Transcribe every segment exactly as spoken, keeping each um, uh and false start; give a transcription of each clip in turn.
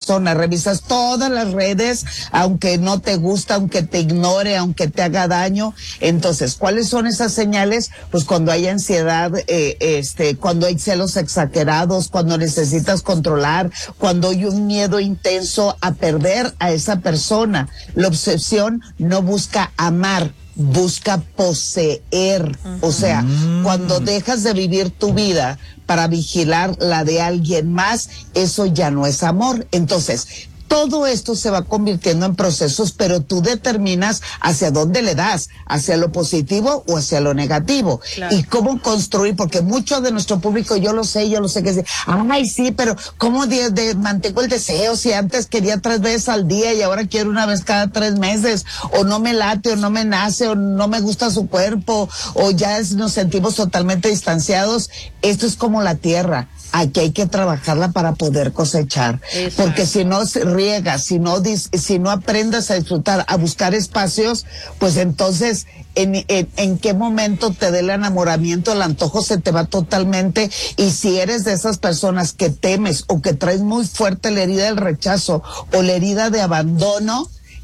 persona, revisas todas las redes, aunque no te gusta, aunque te ignore, aunque te haga daño. Entonces, ¿cuáles son esas señales? Pues cuando hay ansiedad, eh, este, cuando hay celos exagerados, cuando necesitas controlar, cuando hay un miedo intenso a perder a esa persona. La obsesión no busca amar, busca poseer. Uh-huh. O sea, mm. cuando dejas de vivir tu vida para vigilar la de alguien más, eso ya no es amor. Entonces, todo esto se va convirtiendo en procesos, pero tú determinas hacia dónde le das, hacia lo positivo o hacia lo negativo. Claro. Y cómo construir, porque mucho de nuestro público, yo lo sé, yo lo sé que dice, ay, sí, pero ¿cómo de, de, mantengo el deseo si antes quería tres veces al día y ahora quiero una vez cada tres meses? O no me late, o no me nace, o no me gusta su cuerpo, o ya es, nos sentimos totalmente distanciados. Esto es como la tierra. Aquí hay que trabajarla para poder cosechar. Exacto. Porque si no riegas, si no, si no aprendes a disfrutar, a buscar espacios, pues entonces, en, en, en qué momento te dé el enamoramiento, el antojo se te va totalmente. Y si eres de esas personas que temes o que traes muy fuerte la herida del rechazo o la herida de abandono,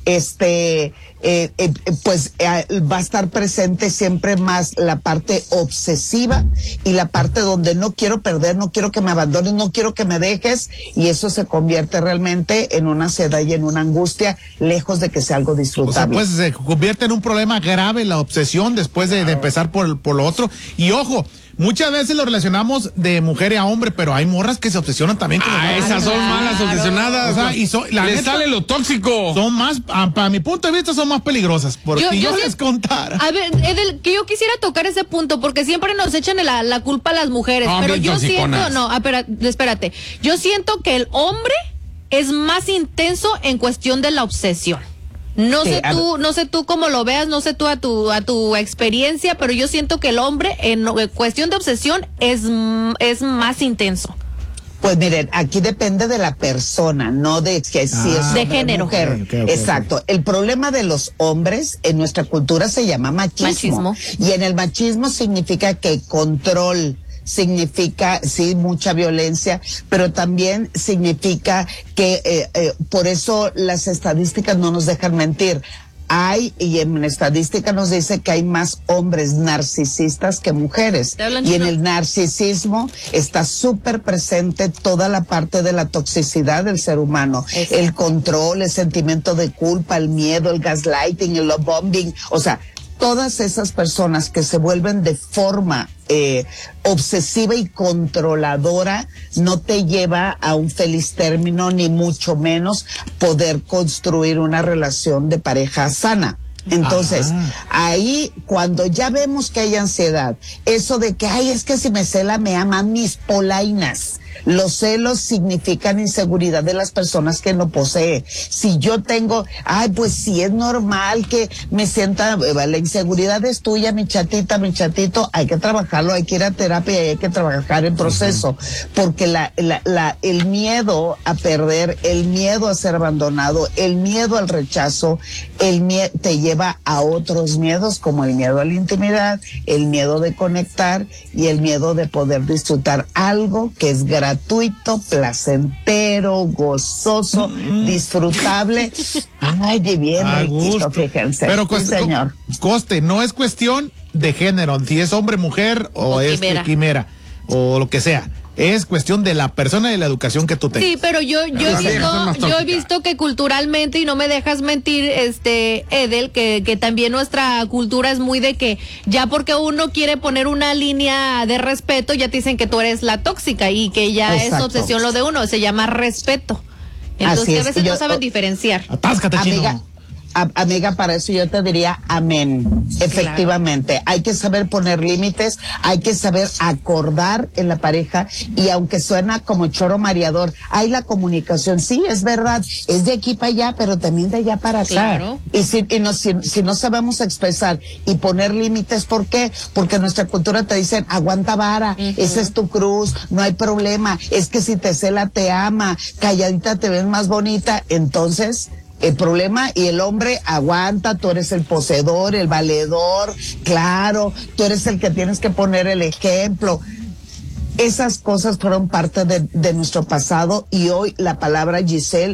este, eh, eh, pues eh, va a estar presente siempre más la parte obsesiva y la parte donde no quiero perder, no quiero que me abandones, no quiero que me dejes, y eso se convierte realmente en una ansiedad y en una angustia, lejos de que sea algo disfrutable. O sea, pues se convierte en un problema grave la obsesión después de, de empezar por, por lo otro. Y ojo, muchas veces lo relacionamos de mujer a hombre, pero hay morras que se obsesionan también con ah, esas son claro. malas obsesionadas. O sea, y son, la les neta, sale lo tóxico. Son más, para mi punto de vista, son más peligrosas. Porque yo, yo, yo les contara. A ver, Edel, que yo quisiera tocar ese punto, porque siempre nos echan la, la culpa a las mujeres. No, pero yo siento, no, espérate, espérate. Yo siento que el hombre es más intenso en cuestión de la obsesión. No sí, sé tú, no sé tú cómo lo veas, no sé tú a tu a tu experiencia, pero yo siento que el hombre en cuestión de obsesión es es más intenso. Pues miren, aquí depende de la persona, no de que ah, si es de género. Mujer. Okay, okay, okay, Exacto. Okay. El problema de los hombres en nuestra cultura se llama machismo. machismo. Y en el machismo significa que control, significa, sí, mucha violencia, pero también significa que, eh, eh, por eso las estadísticas no nos dejan mentir. Hay, y en estadística nos dice que hay más hombres narcisistas que mujeres. Y en el narcisismo está súper presente toda la parte de la toxicidad del ser humano. Exacto. El control, el sentimiento de culpa, el miedo, el gaslighting, el love bombing, o sea, todas esas personas que se vuelven de forma eh, obsesiva y controladora no te lleva a un feliz término, ni mucho menos poder construir una relación de pareja sana. Entonces, ajá, ahí cuando ya vemos que hay ansiedad, eso de que, ay, es que si me cela me aman mis polainas. Los celos significan inseguridad de las personas que no posee. Si yo tengo, ay, pues sí es normal que me sienta, la inseguridad es tuya, mi chatita, mi chatito, hay que trabajarlo, hay que ir a terapia y hay que trabajar el proceso. Uh-huh. Porque la, la, la, el miedo a perder, el miedo a ser abandonado, el miedo al rechazo, el miedo te lleva a otros miedos como el miedo a la intimidad, el miedo de conectar y el miedo de poder disfrutar algo que es gratuito. gratuito, placentero, gozoso, mm. disfrutable. Ay, de bien riquito, fíjense. Pero coste, sí, señor. coste, no es cuestión de género, si es hombre, mujer o, o es quimera. quimera o lo que sea. Es cuestión de la persona y de la educación que tú tengas. Sí, pero yo yo he visto, yo he visto que culturalmente, y no me dejas mentir, este Edel, que, que también nuestra cultura es muy de que ya porque uno quiere poner una línea de respeto, ya te dicen que tú eres la tóxica y que ya Exacto. es obsesión lo de uno, se llama respeto. Entonces a veces yo, no saben diferenciar. Atáscate, amiga, chino. A, amiga, para eso yo te diría amén. Efectivamente, claro. Hay que saber poner límites, hay que saber acordar en la pareja, y aunque suena como choro mareador, hay la comunicación, sí, es verdad, es de aquí para allá, pero también de allá para acá. Claro. Y si, y no, si, si no sabemos expresar y poner límites, ¿por qué? Porque en nuestra cultura te dicen, aguanta vara, uh-huh. esa es tu cruz, no hay problema, es que si te cela te ama, calladita te ves más bonita, entonces el problema, y el hombre aguanta, tú eres el poseedor, el valedor, claro, tú eres el que tienes que poner el ejemplo. Esas cosas fueron parte de, de nuestro pasado, y hoy la palabra Giselle